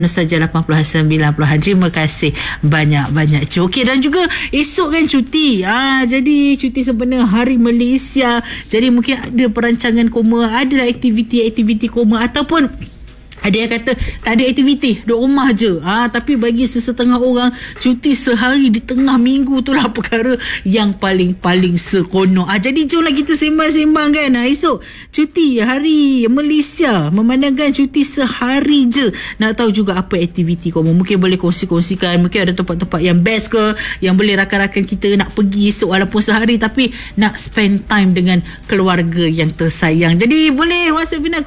saja 80-90. Terima kasih banyak-banyak. Okey, dan juga esok kan cuti. Jadi cuti sempena Hari Malaysia. Jadi mungkin ada perancangan koma, ada aktiviti-aktiviti koma, ataupun ada yang kata tak ada aktiviti, duduk rumah je. Tapi bagi sesetengah orang, cuti sehari di tengah minggu tu lah perkara yang paling seronok. Jadi jomlah kita sembang-sembang kan. Esok cuti Hari Malaysia, memandangkan cuti sehari je. Nak tahu juga apa aktiviti kamu, mungkin boleh kongsi-kongsikan. Mungkin ada tempat-tempat yang best ke, yang boleh rakan-rakan kita nak pergi esok walaupun sehari, tapi nak spend time dengan keluarga yang tersayang. Jadi boleh WhatsApp Fina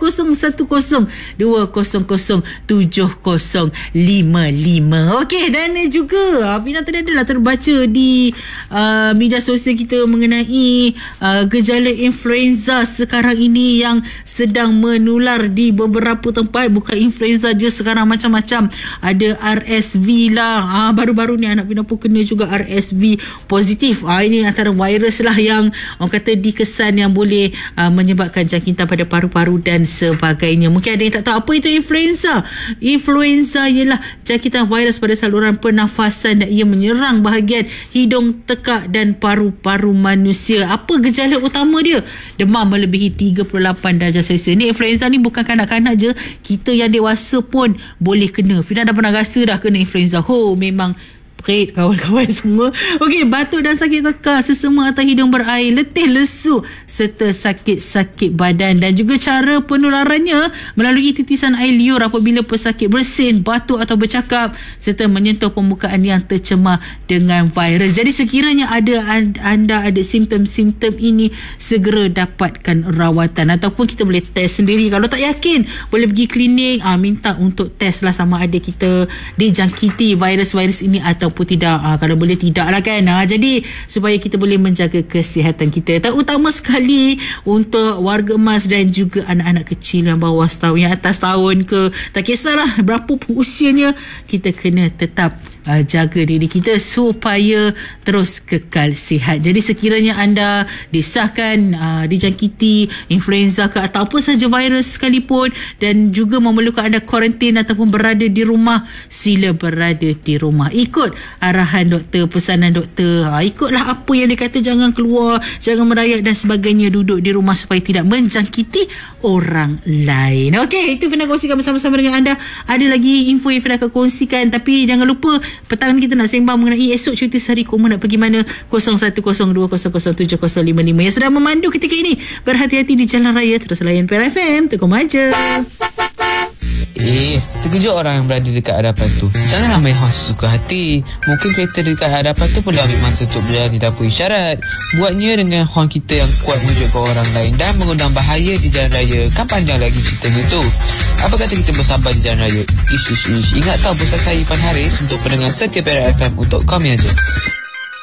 0102007055. Okey, dan juga Fina tadi adalah terbaca di media sosial kita mengenai gejala influenza sekarang ini yang sedang menular di beberapa tempat. Bukan influenza je, sekarang macam-macam. Ada RSV lah. Baru-baru ni anak Fina pun kena juga RSV positif. Ini antara virus lah yang orang kata dikesan yang boleh menyebabkan jangkitan pada paru-paru dan sebagainya. Mungkin ada yang tak tahu apa itu influenza. Influenza ialah jangkitan virus pada saluran pernafasan dan ia menyerang bahagian hidung, tekak dan paru-paru manusia. Apa gejala utama dia? Demam melebihi 38 darjah Celsius. Ni influenza ni bukan kanak-kanak je, kita yang dewasa pun boleh kena. Fina dah pernah rasa dah kena influenza. Memang kawan-kawan semua. Okey, batuk dan sakit tekak, sesama atau hidung berair, letih lesu serta sakit-sakit badan. Dan juga cara penularannya melalui titisan air liur apabila pesakit bersin, batuk atau bercakap serta menyentuh permukaan yang tercemar dengan virus. Jadi sekiranya anda ada simptom-simptom ini, segera dapatkan rawatan ataupun kita boleh test sendiri. Kalau tak yakin, boleh pergi klinik, minta untuk test lah sama ada kita dijangkiti virus-virus ini ataupun tidak. Kalau boleh tidak lah kan. Jadi supaya kita boleh menjaga kesihatan kita, terutama sekali untuk warga emas dan juga anak-anak kecil yang bawah setahun, yang atas tahun ke, tak kisahlah berapa pun usianya, kita kena tetap jaga diri kita supaya terus kekal sihat. Jadi sekiranya anda disahkan dijangkiti influenza ke atau apa saja virus sekalipun dan juga memerlukan anda kuarantin ataupun berada di rumah, sila berada di rumah. Ikut arahan doktor, pesanan doktor. Ikutlah apa yang dia kata, jangan keluar, jangan merayap dan sebagainya, duduk di rumah supaya tidak menjangkiti orang lain. Okey, itu Fina kongsikan bersama-sama dengan anda. Ada lagi info yang Fina akan kongsikan, tapi jangan lupa petang kita nak sembang mengenai esok cuti sehari koma, nak pergi mana? 0102007055 yang sedang memandu ketika ini. Berhati-hati di jalan raya, terus layan PR FM, tekum aja. Terkejut orang yang berada dekat hadapan tu. Janganlah main hos suka hati. Mungkin kereta dekat hadapan tu perlu ambil masa untuk berjalan di dapur isyarat. Buatnya dengan horn kita yang kuat mengejutkan orang lain dan mengundang bahaya di jalan raya. Kan panjang lagi ceritanya tu. Apa kata kita bersabar di jalan raya? Ingat tahu pesan saya Ipan Haris untuk pendengar setiap FM untuk kami aja.